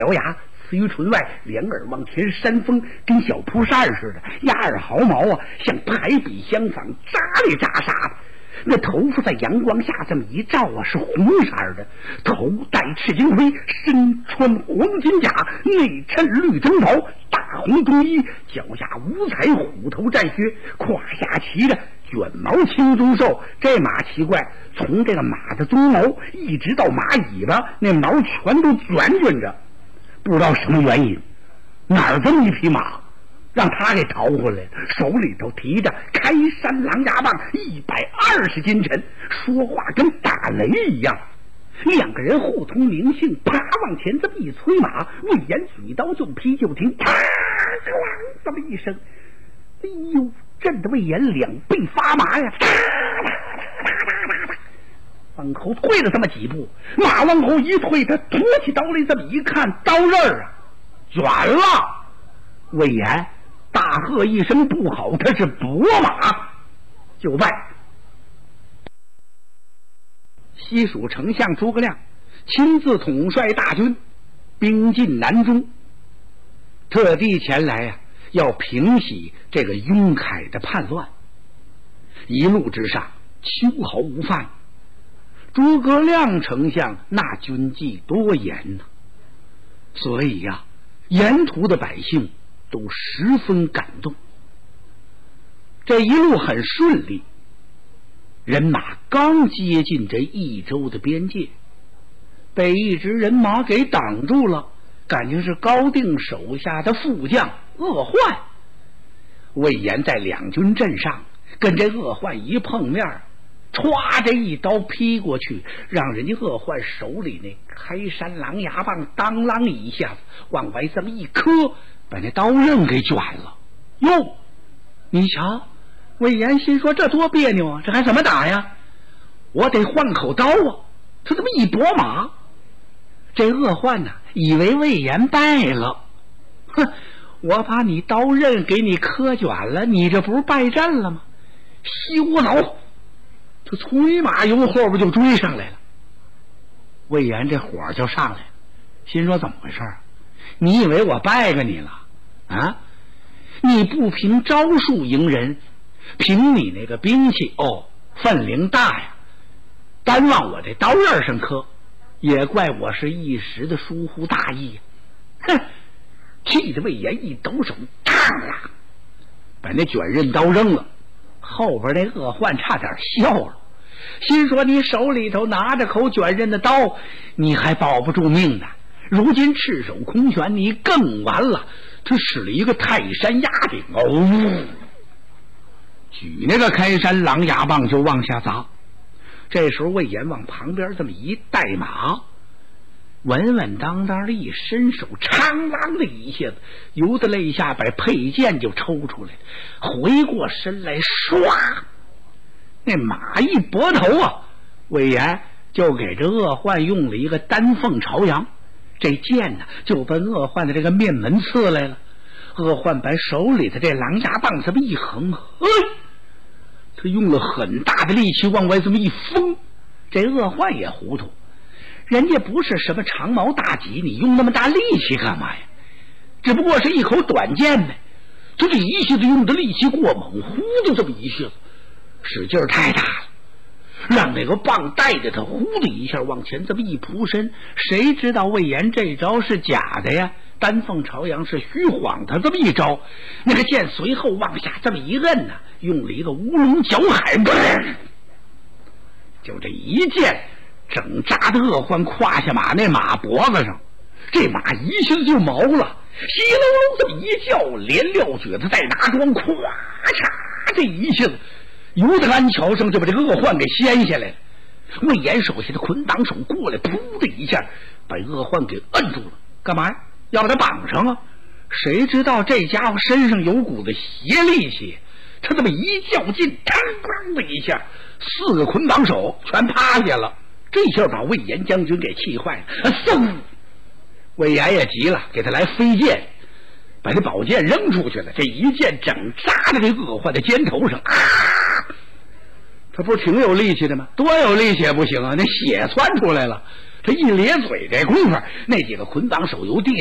咬牙，雌于唇外，两耳往前扇风，跟小蒲扇似的，压耳毫毛啊，像排比相仿，扎里扎沙的。那头发在阳光下这么一照啊，是红色的，头戴赤金盔，身穿黄金甲，内衬绿征袍，大红中衣，脚下五彩虎头战靴，胯下骑着卷毛青鬃兽。这马奇怪，从这个马的鬃毛一直到马尾巴，那毛全都卷着，不知道什么原因，哪儿这么一匹马让他给逃回来了，手里头提着开山狼牙棒120斤沉，说话跟打雷一样。两个人互通名姓，啪往前这么一催马，魏延举刀就劈就停，啪这么一声，哎呦，震得魏延两背发麻呀，往后退了这么几步，马往后一退，他夺起刀来这么一看，刀刃啊卷了。魏延大喝一声不好，他是拨马就败。西蜀丞相诸葛亮亲自统帅大军，兵进南中，特地前来啊，要平息这个雍凯的叛乱。一路之上秋毫无犯，诸葛亮丞相那军纪多严呢，所以呀，沿途的百姓都十分感动。这一路很顺利，人马刚接近这益州的边界，被一支人马给挡住了，感情是高定手下的副将鄂焕。魏延在两军阵上跟这鄂焕一碰面，歘这一刀劈过去，让人家鄂焕手里那开山狼牙棒当啷一下子往外这么一磕，把那刀刃给卷了。哟，你瞧，魏延心说这多别扭啊，这还怎么打呀？我得换口刀啊！他这么一拨马，这鄂焕呢，以为魏延败了，哼，我把你刀刃给你磕卷了，你这不是败阵了吗？西窝脑，他催马由后边就追上来了。魏延这火就上来了，心说怎么回事？你以为我败给你了啊？你不凭招数赢人，凭你那个兵器分量大呀，单往我这刀刃上磕，也怪我是一时的疏忽大意呀！哼！气得魏延一抖手，当啦，把那卷刃刀扔了。后边那鄂焕差点笑了，心说你手里头拿着口卷刃的刀，你还保不住命呢，如今赤手空拳，你更完了。他使了一个泰山压顶，举那个开山狼牙棒就往下砸。这时候魏延往旁边这么一带马，稳稳当当的一伸手，长啷的一下子由得肋下把佩剑就抽出来了，回过身来唰，那马一拨头啊，魏延就给这鄂焕用了一个丹凤朝阳，这剑呢就奔鄂焕的这个面门刺来了。鄂焕把手里的这狼牙棒这么一横，他用了很大的力气往外这么一封。这鄂焕也糊涂，人家不是什么长矛大戟，你用那么大力气干嘛呀？只不过是一口短剑呗。他这一下子用的力气过猛，呼的这么一下子使劲太大了，让那个棒带着他呼的一下往前这么一扑身。谁知道魏延这招是假的呀？丹凤朝阳是虚晃他这么一招，那个剑随后往下这么一摁呢，用了一个乌龙搅海，就这一剑整扎的鄂焕胯下马那马脖子上，这马一下子就毛了，稀隆隆这么一叫，连撂蹶子带拿桩，咵嚓这一下子由得鞍桥上就把这个鄂焕给掀下来了。魏延手下的捆绑手过来，噗的一下把鄂焕给摁住了。干嘛呀？要把他绑上啊！谁知道这家伙身上有股子邪力气，他这么一较劲，当当的一下，4个捆绑手全趴下了。这下把魏延将军给气坏了，嗖！魏延也急了，给他来飞剑，把这宝剑扔出去了。这一剑整扎在这鄂焕的肩头上， 他不是挺有力气的吗？多有力气也不行啊，那血窜出来了。他一咧嘴这功夫，那几个捆绑手游弟